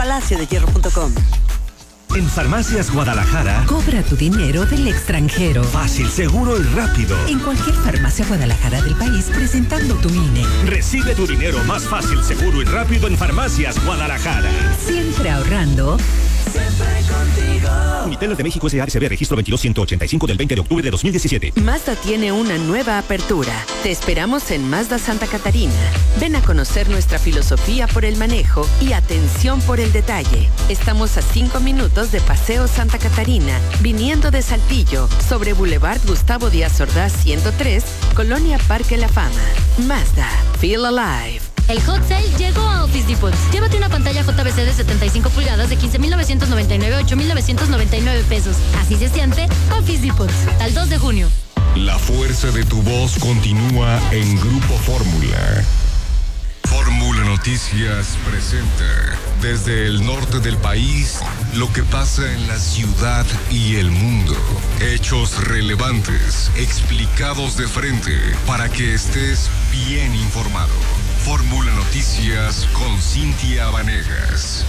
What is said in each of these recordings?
PalacioDeHierro.com. En Farmacias Guadalajara, cobra tu dinero del extranjero. Fácil, seguro y rápido. En cualquier farmacia Guadalajara del país, presentando tu INE. Recibe tu dinero más fácil, seguro y rápido en Farmacias Guadalajara. Siempre ahorrando. Siempre contigo. Uniteles de México S.A.R.C.B. registro 22185 del 20 de octubre de 2017. Mazda tiene una nueva apertura. Te esperamos en Mazda Santa Catarina. Ven a conocer nuestra filosofía por el manejo y atención por el detalle. Estamos a 5 minutos de Paseo Santa Catarina, viniendo de Saltillo, sobre Boulevard Gustavo Díaz Ordaz 103, Colonia Parque La Fama. Mazda, feel alive. El Hot Sale llegó a Office Depot. Llévate una pantalla JVC de 75 pulgadas de 15,999 a 8,999 pesos. Así se siente Office Depot. Al 2 de junio. La fuerza de tu voz continúa en Grupo Fórmula. Fórmula Noticias presenta desde el norte del país lo que pasa en la ciudad y el mundo. Hechos relevantes, explicados de frente, para que estés bien informado. Fórmula Noticias con Cintia Vanegas.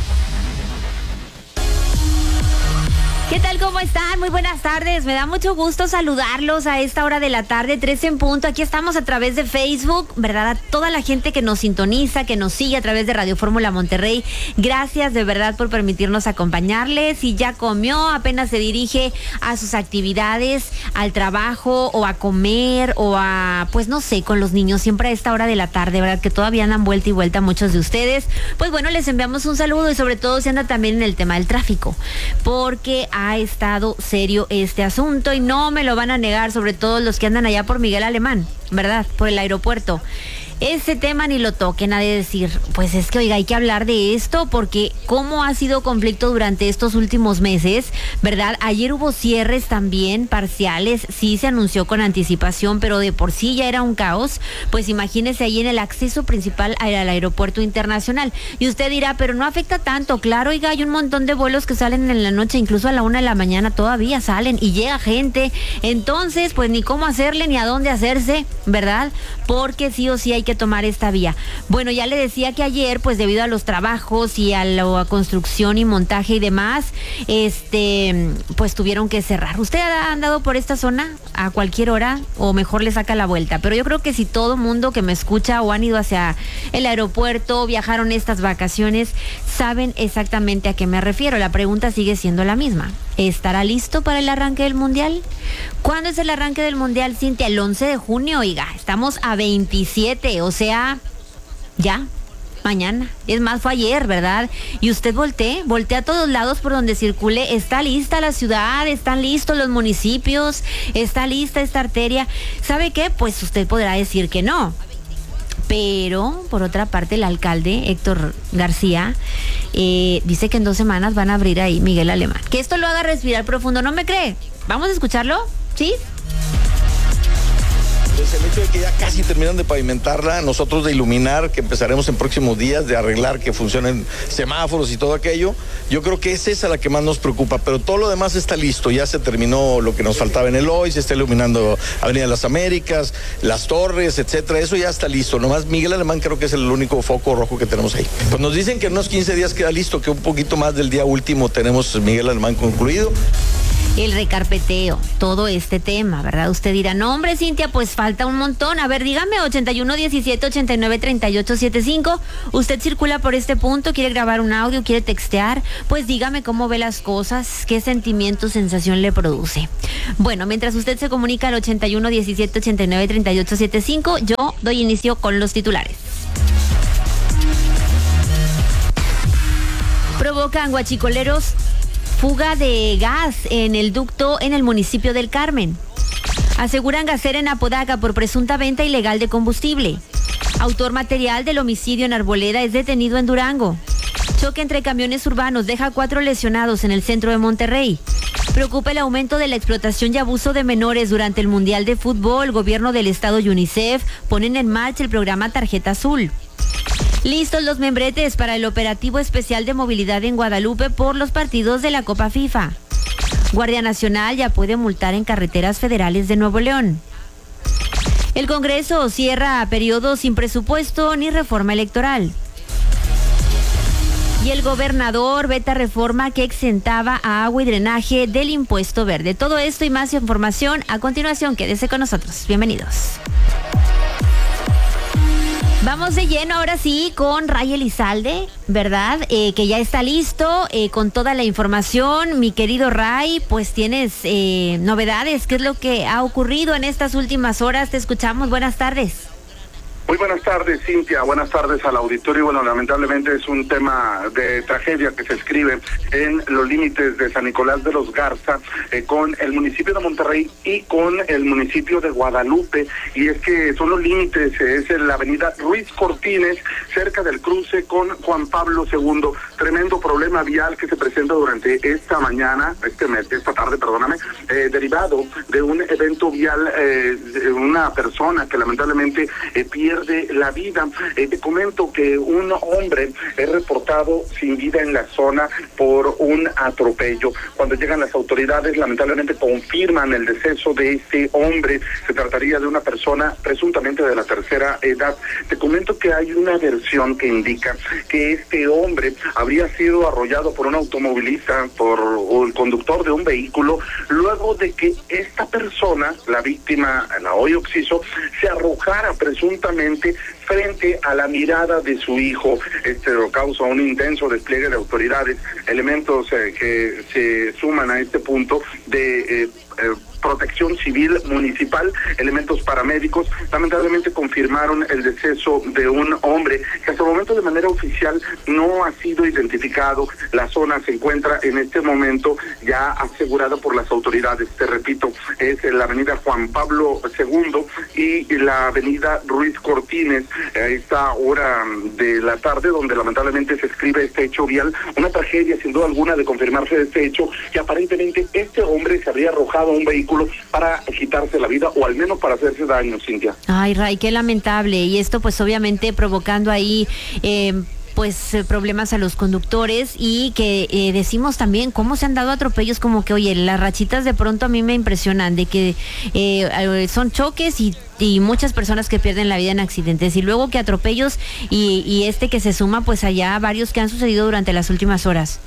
¿Qué tal? ¿Cómo están? Muy buenas tardes. Me da mucho gusto saludarlos a esta hora de la tarde, 13 en punto. Aquí estamos a través de Facebook, ¿verdad? A toda la gente que nos sintoniza, que nos sigue a través de Radio Fórmula Monterrey. Gracias de verdad por permitirnos acompañarles. Si ya comió, apenas se dirige a sus actividades, al trabajo o a comer o a, pues no sé, con los niños, siempre a esta hora de la tarde, ¿verdad? Que todavía andan vuelta y vuelta muchos de ustedes. Pues bueno, les enviamos un saludo y sobre todo si anda también en el tema del tráfico, porque ha estado serio este asunto y no me lo van a negar, sobre todo los que andan allá por Miguel Alemán, ¿verdad? Por el aeropuerto. Ese tema ni lo toquen, ha de decir, pues es que oiga, hay que hablar de esto porque cómo ha sido conflicto durante estos últimos meses, ¿verdad? Ayer hubo cierres también parciales, sí se anunció con anticipación, pero de por sí ya era un caos. Pues imagínese ahí en el acceso principal al aeropuerto internacional. Y usted dirá, pero no afecta tanto. Claro, oiga, hay un montón de vuelos que salen en la noche, incluso a la 1 de la mañana todavía salen y llega gente. Entonces, pues ni cómo hacerle ni a dónde hacerse, ¿verdad? Porque sí o sí hay que tomar esta vía. Bueno, ya le decía que ayer, pues debido a los trabajos y a la construcción y montaje y demás, pues tuvieron que cerrar. ¿Usted ha andado por esta zona a cualquier hora o mejor le saca la vuelta? Pero yo creo que si todo mundo que me escucha o han ido hacia el aeropuerto, viajaron estas vacaciones, saben exactamente a qué me refiero. La pregunta sigue siendo la misma. ¿Estará listo para el arranque del Mundial? ¿Cuándo es el arranque del Mundial, Cintia? El 11 de junio, oiga, estamos a 27, o sea, ya, mañana. Es más, fue ayer, ¿verdad? Y usted voltea a todos lados por donde circule. Está lista la ciudad, están listos los municipios, está lista esta arteria. ¿Sabe qué? Pues usted podrá decir que no. Pero, por otra parte, el alcalde, Héctor García, dice que en 2 semanas van a abrir ahí Miguel Alemán. Que esto lo haga respirar profundo, ¿no me cree? ¿Vamos a escucharlo? ¿Sí? Pues el hecho de que ya casi terminan de pavimentarla, nosotros de iluminar, que empezaremos en próximos días, de arreglar que funcionen semáforos y todo aquello, yo creo que es esa la que más nos preocupa, pero todo lo demás está listo, ya se terminó lo que nos faltaba en el hoy, se está iluminando Avenida de las Américas, las torres, etcétera, eso ya está listo, nomás Miguel Alemán creo que es el único foco rojo que tenemos ahí. Pues nos dicen que en unos 15 días queda listo, que un poquito más del día último tenemos Miguel Alemán concluido. El recarpeteo, todo este tema, ¿verdad? Usted dirá, no hombre, Cintia, pues falta un montón. A ver, dígame, 8117-893875. Usted circula por este punto, quiere grabar un audio, quiere textear, pues dígame cómo ve las cosas, qué sentimiento, sensación le produce. Bueno, mientras usted se comunica al 8117-893875, yo doy inicio con los titulares. Provocan guachicoleros fuga de gas en el ducto en el municipio del Carmen. Aseguran gasera en Apodaca por presunta venta ilegal de combustible. Autor material del homicidio en Arboleda es detenido en Durango. Choque entre camiones urbanos deja 4 lesionados en el centro de Monterrey. Preocupa el aumento de la explotación y abuso de menores durante el Mundial de Fútbol. Gobierno del Estado y UNICEF ponen en marcha el programa Tarjeta Azul. Listos los membretes para el operativo especial de movilidad en Guadalupe por los partidos de la Copa FIFA. Guardia Nacional ya puede multar en carreteras federales de Nuevo León. El Congreso cierra periodo sin presupuesto ni reforma electoral. Y el gobernador veta reforma que exentaba a agua y drenaje del impuesto verde. Todo esto y más información a continuación. Quédese con nosotros. Bienvenidos. Vamos de lleno ahora sí con Ray Elizalde, ¿verdad? Que ya está listo con toda la información. Mi querido Ray, pues tienes novedades. ¿Qué es lo que ha ocurrido en estas últimas horas? Te escuchamos. Buenas tardes. Muy buenas tardes, Cintia. Buenas tardes al auditorio. Bueno, lamentablemente es un tema de tragedia que se escribe en los límites de San Nicolás de los Garza con el municipio de Monterrey y con el municipio de Guadalupe. Y es que son los límites, es en la avenida Ruiz Cortines, cerca del cruce con Juan Pablo II. Tremendo problema vial que se presenta durante esta tarde, derivado de un evento vial, una persona que lamentablemente pierde la vida. Te comento que un hombre es reportado sin vida en la zona por un atropello. Cuando llegan las autoridades, lamentablemente confirman el deceso de este hombre. Se trataría de una persona presuntamente de la tercera edad. Te comento que hay una versión que indica que este hombre habría sido arrollado por un automovilista, por el conductor de un vehículo, luego de que esta persona, la víctima, la hoy occiso, se arrojara presuntamente frente a la mirada de su hijo. Lo causa un intenso despliegue de autoridades, elementos que se suman a este punto de protección civil municipal, elementos paramédicos. Lamentablemente confirmaron el deceso de un hombre que hasta el momento de manera oficial no ha sido identificado. La zona se encuentra en este momento ya asegurada por las autoridades. Te repito, es la avenida Juan Pablo II y la avenida Ruiz Cortines a esta hora de la tarde, donde lamentablemente se escribe este hecho vial. Una tragedia sin duda alguna de confirmarse este hecho, que aparentemente este hombre se habría arrojado a un vehículo para quitarse la vida o al menos para hacerse daño, Cintia. Ay, Ray, qué lamentable. Y esto pues obviamente provocando ahí problemas a los conductores y que decimos también cómo se han dado atropellos, como que oye, las rachitas de pronto a mí me impresionan de que son choques y muchas personas que pierden la vida en accidentes y luego que atropellos y que se suma pues allá varios que han sucedido durante las últimas horas.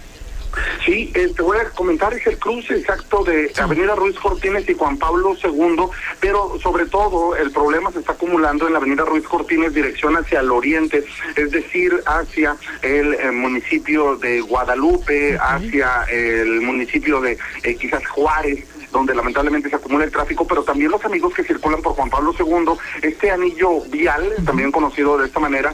Sí, te voy a comentar, es el cruce exacto de avenida Ruiz Cortines y Juan Pablo II, pero sobre todo el problema se está acumulando en la avenida Ruiz Cortines dirección hacia el oriente, es decir, hacia el municipio de Guadalupe, hacia el municipio de quizás Juárez, donde lamentablemente se acumula el tráfico, pero también los amigos que circulan por Juan Pablo II, este anillo vial, también conocido de esta manera,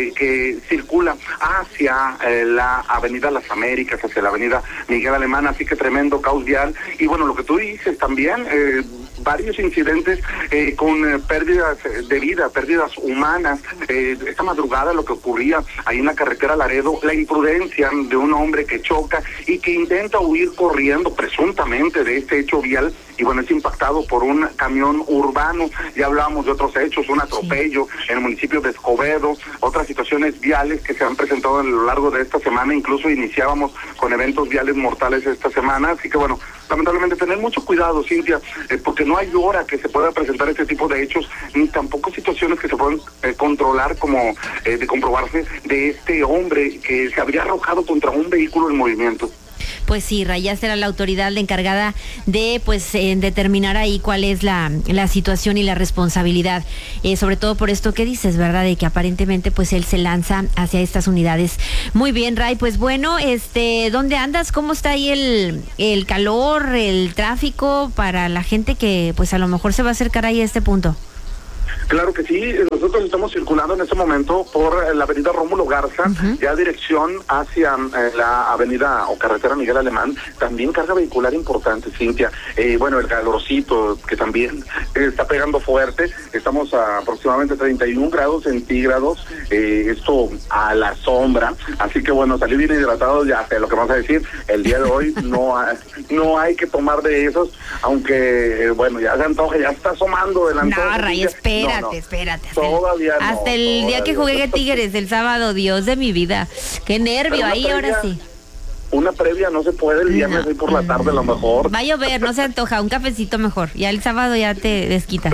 que circula hacia la avenida Las Américas, hacia la avenida Miguel Alemán, así que tremendo caos vial. Y bueno, lo que tú dices también, varios incidentes con pérdidas de vida, pérdidas humanas. Esta madrugada lo que ocurría ahí en la carretera Laredo, la imprudencia de un hombre que choca y que intenta huir corriendo presuntamente de este hecho vial, y bueno, es impactado por un camión urbano. Ya hablábamos de otros hechos, un atropello en el municipio de Escobedo, otras situaciones viales que se han presentado a lo largo de esta semana, incluso iniciábamos con eventos viales mortales esta semana, así que bueno, lamentablemente tener mucho cuidado, Cintia, porque no hay hora que se pueda presentar este tipo de hechos, ni tampoco situaciones que se puedan controlar, como de comprobarse de este hombre que se habría arrojado contra un vehículo en movimiento. Pues sí, Ray, será la autoridad la encargada de determinar ahí cuál es la situación y la responsabilidad, sobre todo por esto que dices, ¿verdad? De que aparentemente pues él se lanza hacia estas unidades. Muy bien, Ray, pues bueno, ¿dónde andas? ¿Cómo está ahí el calor, el tráfico para la gente que pues a lo mejor se va a acercar ahí a este punto? Claro que sí, nosotros estamos circulando en este momento por la avenida Rómulo Garza, ya dirección hacia la avenida o carretera Miguel Alemán, también carga vehicular importante, Cintia. Bueno, el calorcito que también está pegando fuerte, estamos a aproximadamente 31 grados centígrados, esto a la sombra, así que bueno, salir bien hidratado, ya sé lo que vamos a decir, el día de hoy no hay que tomar de esos, aunque bueno, ya se antoja, ya está asomando el antojo. No, Ray, espérate. Todavía no. Hasta el día que jugué Tigres el sábado, Dios de mi vida. Qué nervio ahí, previa, ahora sí. Una previa no se puede, el viernes y por la tarde a lo mejor. Va a llover, no se antoja, un cafecito mejor. Ya el sábado ya te desquitas.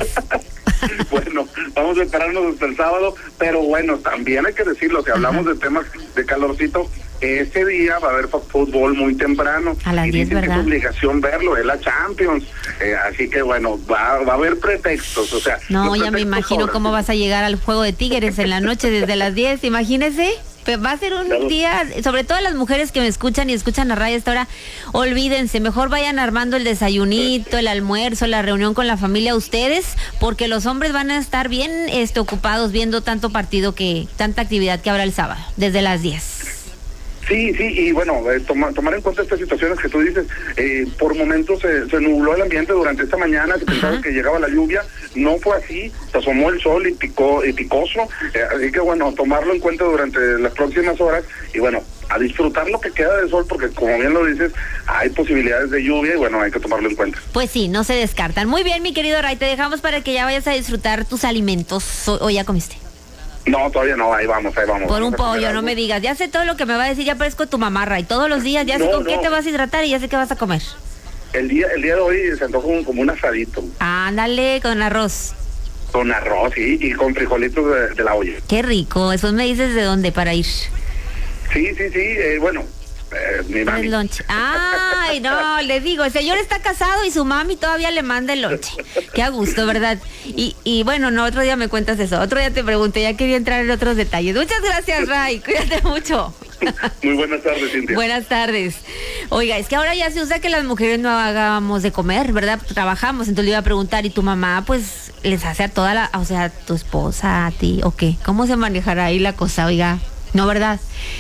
Bueno, vamos a esperarnos hasta el sábado, pero bueno, también hay que decirlo, si hablamos de temas de calorcito, Este día va a haber fútbol muy temprano. A las 10, ¿verdad? Es obligación verlo, es la Champions. Así que bueno, va a haber pretextos, o sea... No, ya me imagino cómo vas a llegar al juego de Tigres en la noche desde las 10, imagínese. Pues va a ser un día, sobre todo las mujeres que me escuchan y escuchan la radio a esta hora, olvídense, mejor vayan armando el desayunito, el almuerzo, la reunión con la familia ustedes, porque los hombres van a estar bien ocupados viendo tanto partido, tanta actividad que habrá el sábado, desde las 10. Sí, y bueno, tomar en cuenta estas situaciones que tú dices. Por momentos se nubló el ambiente durante esta mañana, se pensaba que llegaba la lluvia, no fue así, se asomó el sol y picoso, así que bueno, tomarlo en cuenta durante las próximas horas y bueno, a disfrutar lo que queda del sol, porque como bien lo dices, hay posibilidades de lluvia y bueno, hay que tomarlo en cuenta. Pues sí, no se descartan. Muy bien, mi querido Ray, te dejamos para que ya vayas a disfrutar tus alimentos, o ya comiste. No, todavía no, ahí vamos. Por un pollo, no me digas. Ya sé todo lo que me va a decir, ya parezco tu mamá, Ray. Todos los días ya sé con qué te vas a hidratar y ya sé qué vas a comer. El día de hoy se antojó como un asadito. Ándale, con arroz. Con arroz, sí, y con frijolitos de la olla. Qué rico. Eso me dices de dónde para ir. Sí, bueno... mi mami. El lonche. Ay, no, le digo, el señor está casado y su mami todavía le manda el lonche. Qué a gusto, ¿verdad? Y bueno, no, otro día me cuentas eso. Otro día te pregunté, ya quería entrar en otros detalles. Muchas gracias, Ray. Cuídate mucho. Muy buenas tardes, Cintia. Buenas tardes. Oiga, es que ahora ya se usa que las mujeres no hagamos de comer, ¿verdad? Trabajamos, entonces le iba a preguntar, ¿y tu mamá, pues, les hace a toda o sea, tu esposa, a ti, o qué? ¿Cómo se manejará ahí la cosa, oiga? No, ¿verdad?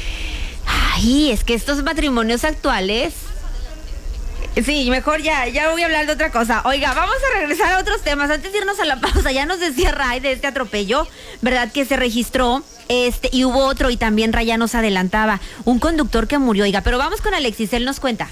Ay, es que estos matrimonios actuales... Sí, mejor ya voy a hablar de otra cosa. Oiga, vamos a regresar a otros temas. Antes de irnos a la pausa, ya nos decía Ray de este atropello, ¿verdad? Que se registró, y hubo otro, y también Ray ya nos adelantaba. Un conductor que murió, oiga, pero vamos con Alexis, él nos cuenta.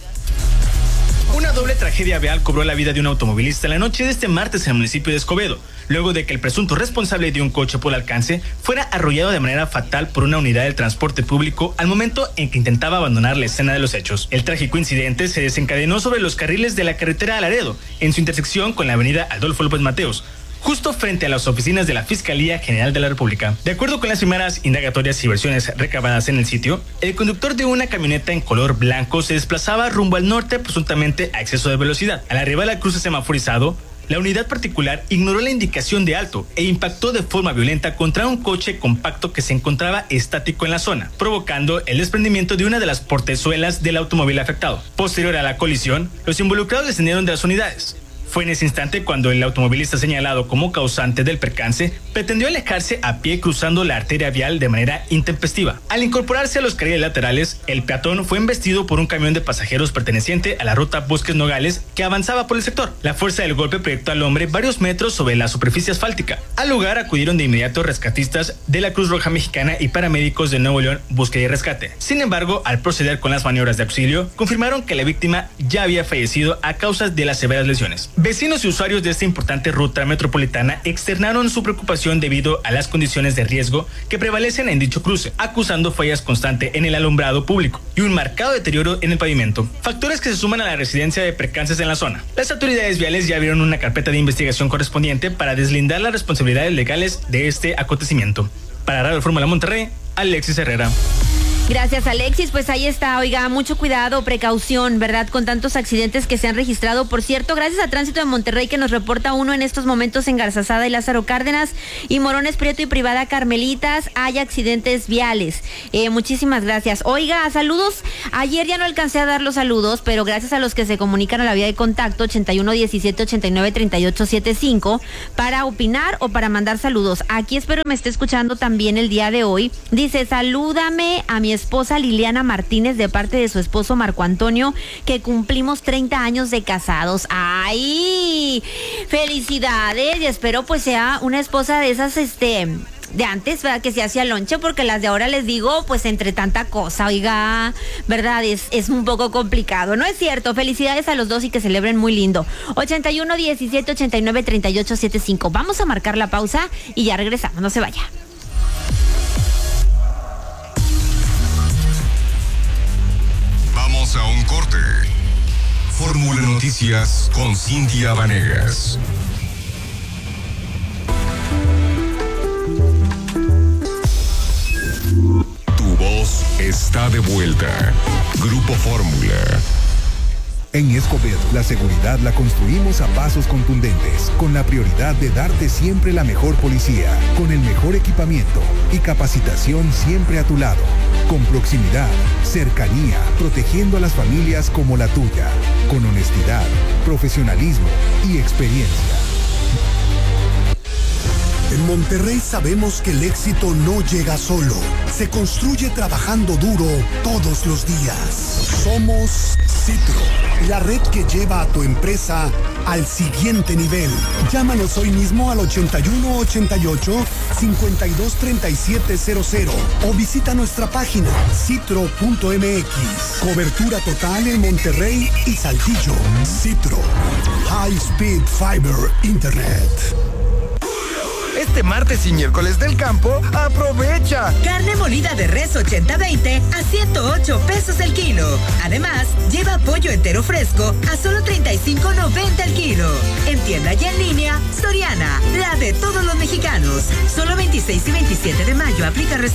Una doble tragedia vial cobró la vida de un automovilista la noche de este martes en el municipio de Escobedo, luego de que el presunto responsable de un coche por alcance fuera arrollado de manera fatal por una unidad del transporte público al momento en que intentaba abandonar la escena de los hechos. El trágico incidente se desencadenó sobre los carriles de la carretera a Laredo, en su intersección con la avenida Adolfo López Mateos, justo frente a las oficinas de la Fiscalía General de la República. De acuerdo con las primeras indagatorias y versiones recabadas en el sitio, el conductor de una camioneta en color blanco se desplazaba rumbo al norte, presuntamente a exceso de velocidad. Al arribar al cruce semaforizado, la unidad particular ignoró la indicación de alto e impactó de forma violenta contra un coche compacto que se encontraba estático en la zona, provocando el desprendimiento de una de las portezuelas del automóvil afectado. Posterior a la colisión, los involucrados descendieron de las unidades. Fue en ese instante cuando el automovilista señalado como causante del percance pretendió alejarse a pie cruzando la arteria vial de manera intempestiva. Al incorporarse a los carriles laterales, el peatón fue embestido por un camión de pasajeros perteneciente a la ruta Bosques Nogales que avanzaba por el sector. La fuerza del golpe proyectó al hombre varios metros sobre la superficie asfáltica. Al lugar acudieron de inmediato rescatistas de la Cruz Roja Mexicana y paramédicos de Nuevo León Búsqueda y Rescate. Sin embargo, al proceder con las maniobras de auxilio, confirmaron que la víctima ya había fallecido a causa de las severas lesiones. Vecinos y usuarios de esta importante ruta metropolitana externaron su preocupación debido a las condiciones de riesgo que prevalecen en dicho cruce, acusando fallas constantes en el alumbrado público y un marcado deterioro en el pavimento, factores que se suman a la residencia de percances en la zona. Las autoridades viales ya abrieron una carpeta de investigación correspondiente para deslindar las responsabilidades legales de este acontecimiento. Para Radio Fórmula Monterrey, Alexis Herrera. Gracias, Alexis. Pues ahí está, oiga, mucho cuidado, precaución, ¿verdad? Con tantos accidentes que se han registrado. Por cierto, gracias a Tránsito de Monterrey que nos reporta uno en estos momentos en Garzazada y Lázaro Cárdenas y Morones Prieto y Privada Carmelitas. Hay accidentes viales. Muchísimas gracias. Oiga, saludos. Ayer ya no alcancé a dar los saludos, pero gracias a los que se comunican a la vía de contacto 8117893875 para opinar o para mandar saludos. Aquí espero me esté escuchando también el día de hoy. Dice, salúdame a mi esposa Liliana Martínez de parte de su esposo Marco Antonio, que cumplimos 30 años de casados. ¡Ay! ¡Felicidades! Y espero pues sea una esposa de esas, de antes, ¿verdad? Que se hacía lonche, porque las de ahora les digo, pues entre tanta cosa, oiga, ¿verdad? Es un poco complicado, ¿no es cierto? Felicidades a los dos y que celebren muy lindo. 8117893875. Vamos a marcar la pausa y ya regresamos, no se vaya. Vamos a un corte. Fórmula Noticias con Cintia Vanegas. Tu voz está de vuelta. Grupo Fórmula. En Escobedo, la seguridad la construimos a pasos contundentes, con la prioridad de darte siempre la mejor policía, con el mejor equipamiento y capacitación siempre a tu lado, con proximidad, cercanía, protegiendo a las familias como la tuya, con honestidad, profesionalismo y experiencia. En Monterrey sabemos que el éxito no llega solo, se construye trabajando duro todos los días. Somos Citro, la red que lleva a tu empresa al siguiente nivel. Llámanos hoy mismo al 8188-523700 o visita nuestra página citro.mx. Cobertura total en Monterrey y Saltillo. Citro, High Speed Fiber Internet. Este martes y miércoles del campo, ¡aprovecha! Carne molida de res 80-20 a 108 pesos el kilo. Además, lleva pollo entero fresco a solo 35.90 el kilo. En tienda y en línea, Soriana, la de todos los mexicanos. Solo 26 y 27 de mayo aplica